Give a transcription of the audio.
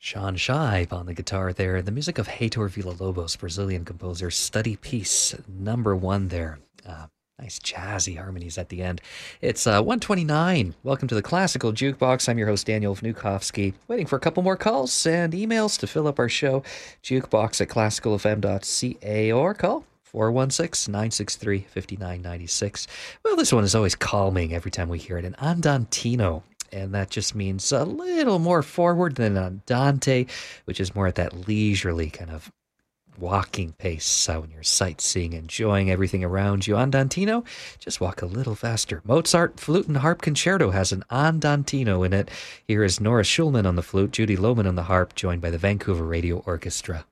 Sean Shive on the guitar there. The music of Heitor Villa-Lobos, Brazilian composer. Study Piece, number one there. Nice jazzy harmonies at the end. It's 1:29. Welcome to the Classical Jukebox. I'm your host, Daniel Vnukovsky. Waiting for a couple more calls and emails to fill up our show. Jukebox at classicalfm.ca or call 416-963-5996. Well, this one is always calming every time we hear it. An andantino. And that just means a little more forward than andante, which is more at that leisurely kind of walking pace when you're sightseeing, enjoying everything around you. Andantino, just walk a little faster. Mozart Flute and Harp Concerto has an andantino in it. Here is Nora Schulman on the flute, Judy Lohman on the harp, joined by the Vancouver Radio Orchestra.